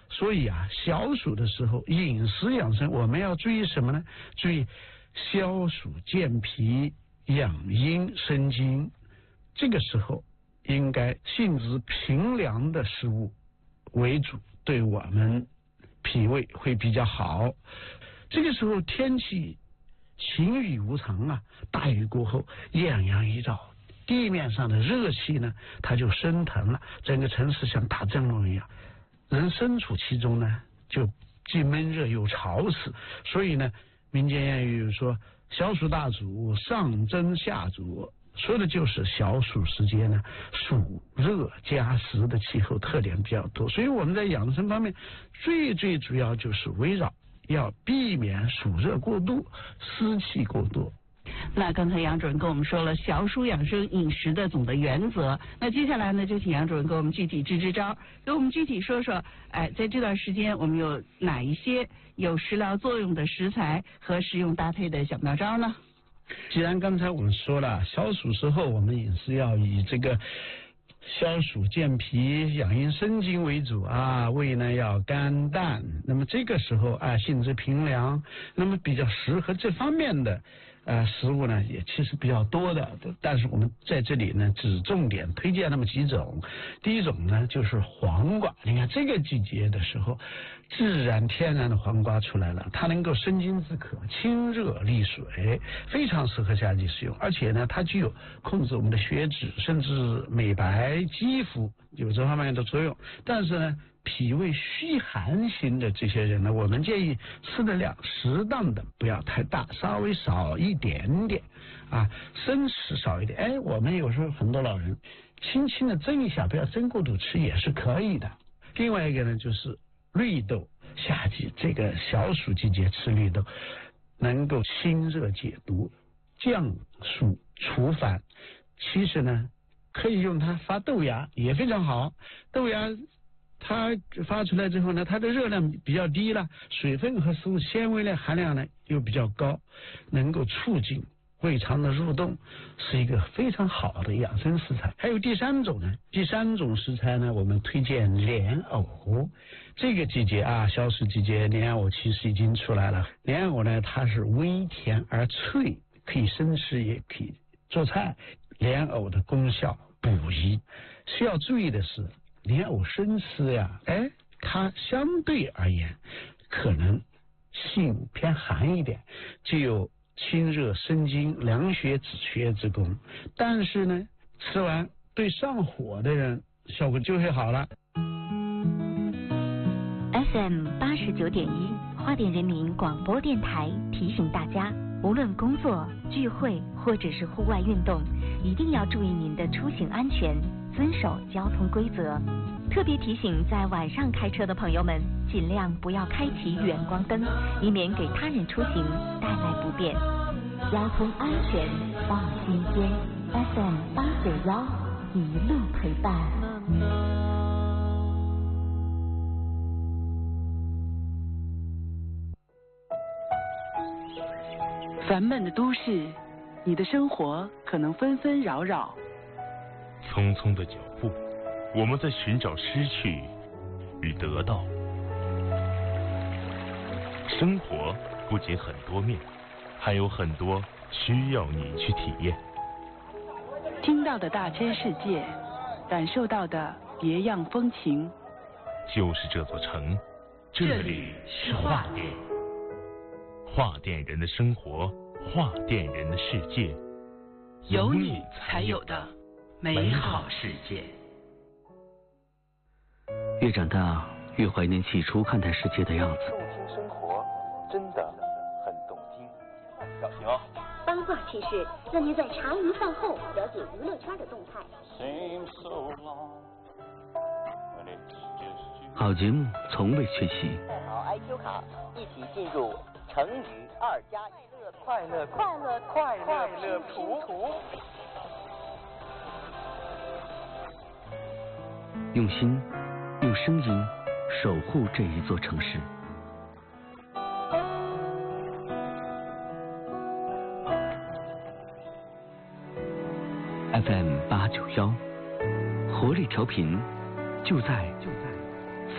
所以啊，小暑的时候饮食养生我们要注意什么呢？注意消暑健脾、养阴生津。这个时候应该性质平凉的食物为主，对我们脾胃会比较好。这个时候天气晴雨无常啊，大雨过后艳阳一照，地面上的热气呢它就升腾了，整个城市像打蒸笼一样，人身处其中呢就既闷热又潮湿。所以呢民间谚语说小暑大暑，上蒸下煮，说的就是小暑时节呢，暑热加湿的气候特点比较多。所以我们在养生方面最主要就是围绕要避免暑热过度、湿气过多。 那刚才杨主任跟我们说了小暑养生饮食的总的原则，那接下来呢就请杨主任给我们具体支招，给我们具体说说，在这段时间我们有哪一些有食疗作用的食材和食用搭配的小妙招呢？ 既然刚才我们说了小暑时候我们饮食要以这个消暑健脾、养阴生津为主啊，胃呢要甘淡，那么这个时候啊性质平凉，那么比较适合这方面的食物呢也其实比较多的，但是我们在这里呢只重点推荐那么几种。第一种呢就是黄瓜，你看这个季节的时候自然天然的黄瓜出来了，它能够生津止渴、清热利水，非常适合夏季食用，而且呢它具有控制我们的血脂，甚至美白肌肤，有这方面的作用。但是呢脾胃虚寒型的这些人呢，我们建议吃的量适当的，不要太大，稍微少一点点啊，生吃少一点。我们有时候很多老人轻轻的蒸一下，不要蒸过度吃也是可以的。另外一个呢就是绿豆，夏季这个小暑季节吃绿豆能够清热解毒、降暑除烦。其实呢可以用它发豆芽也非常好，豆芽它发出来之后呢，它的热量比较低了，水分和食物纤维的含量呢又比较高，能够促进胃肠的蠕动，是一个非常好的养生食材。还有第三种食材呢，我们推荐莲藕。这个季节啊，小暑季节，莲藕其实已经出来了。莲藕呢，它是微甜而脆，可以生吃也可以做菜。莲藕的功效补益，需要注意的是莲藕生吃呀，它相对而言可能性偏寒一点，具有清热生津、凉血止血之功，但是呢吃完对上火的人效果就会好了。 FM 89.1花莲人民广播电台提醒大家，无论工作、聚会或者是户外运动，一定要注意您的出行安全，遵守交通规则。特别提醒在晚上开车的朋友们，尽量不要开启远光灯，以免给他人出行带来不便。交通安全放心间 ，FM 891一路陪伴。 烦闷的都市，你的生活可能纷纷扰扰。 匆匆的脚步，我们在寻找失去与得到。生活不仅很多面，还有很多需要你去体验。 听到的大千世界，感受到的别样风情。 就是这座城，这里是画店。画店人的生活，画店人的世界， 有你才有的美好世界。 越长大，越怀念起初看待世界的样子。 动听生活，真的很动听。小心哦！ 八卦趣事，让您在茶余饭后了解娱乐圈的动态。 好节目从未缺席。 带好 IQ 卡，一起进入成语2+1快乐拼图。 用心，用声音守护这一座城市。FM 891，活力调频，就在